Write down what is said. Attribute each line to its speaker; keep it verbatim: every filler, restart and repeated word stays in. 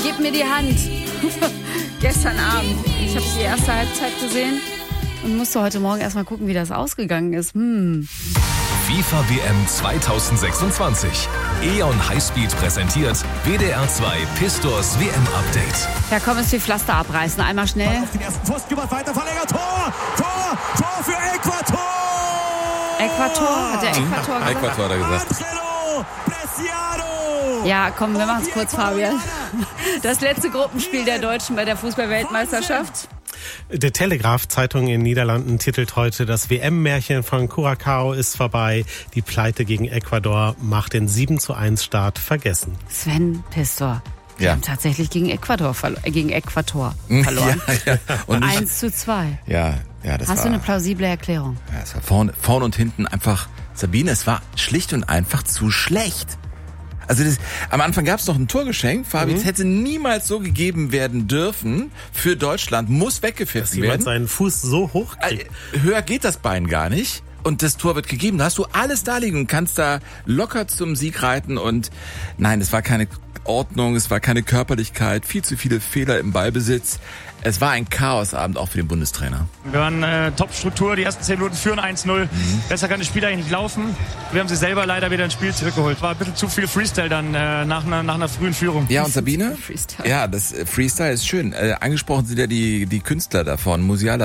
Speaker 1: Gib mir die Hand. Gestern Abend. Ich habe die erste Halbzeit gesehen und musste heute Morgen erstmal gucken, wie das ausgegangen ist. Hm.
Speaker 2: FIFA W M zwanzig sechsundzwanzig. E O N Highspeed präsentiert W D R zwei Pistors W M-Update.
Speaker 1: Ja, komm, es die Pflaster abreißen. Einmal schnell.
Speaker 3: Auf den ersten Pfosten gemacht, weiter verlängert. Tor! Tor! Tor für Äquator!
Speaker 1: Äquator? Hat der Äquator gesagt?
Speaker 4: Äquator hat er gesagt.
Speaker 3: Angelo Bresciano!
Speaker 1: Ja, komm, wir machen es kurz, Fabian. Das letzte Gruppenspiel der Deutschen bei der Fußball-Weltmeisterschaft.
Speaker 5: Der Telegraph-Zeitung in den Niederlanden titelt heute, das W M-Märchen von Curaçao ist vorbei. Die Pleite gegen Ecuador macht den sieben zu eins Start vergessen.
Speaker 1: Sven Pistor. Wir
Speaker 4: Ja.
Speaker 1: haben tatsächlich gegen Ecuador verlo- äh, gegen Äquator verloren.
Speaker 4: Ja, ja. Und nicht,
Speaker 1: eins zu zwei.
Speaker 4: ja, ja, das
Speaker 1: Hast
Speaker 4: war,
Speaker 1: du eine plausible Erklärung?
Speaker 4: ja, es war vorne, vorne und hinten einfach, Sabine, es war schlicht und einfach zu schlecht. Also das, am Anfang gab es noch ein Torgeschenk, Fabi, es hätte niemals so gegeben werden dürfen für Deutschland, muss weggepfiffen
Speaker 5: Jemand
Speaker 4: werden.
Speaker 5: seinen Fuß so hoch
Speaker 4: Äh,
Speaker 5: kriegt.
Speaker 4: Höher geht das Bein gar nicht. Und das Tor wird gegeben. Da hast du alles da liegen und kannst da locker zum Sieg reiten. Und nein, es war keine Ordnung, es war keine Körperlichkeit, viel zu viele Fehler im Ballbesitz. Es war ein Chaosabend auch für den Bundestrainer.
Speaker 6: Wir waren äh, Top-Struktur, die ersten zehn Minuten führen eins null. Mhm. Besser kann das Spiel eigentlich nicht laufen. Wir haben sie selber leider wieder ins Spiel zurückgeholt. War ein bisschen zu viel Freestyle dann äh, nach, einer, nach einer frühen Führung.
Speaker 4: Ja, und Sabine?
Speaker 1: Freestyle.
Speaker 4: Ja, das äh, Freestyle ist schön. Äh, angesprochen sind ja die, die Künstler davon, Musiala.